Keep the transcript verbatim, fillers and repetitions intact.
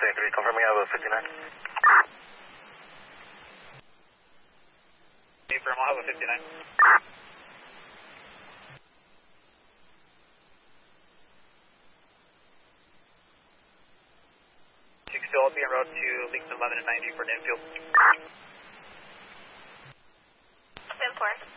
three, confirming Alpha fifty-nine. From Alpha fifty-nine. six two, I'll be en route to Lincoln eleven and ninety for an infield. ten four.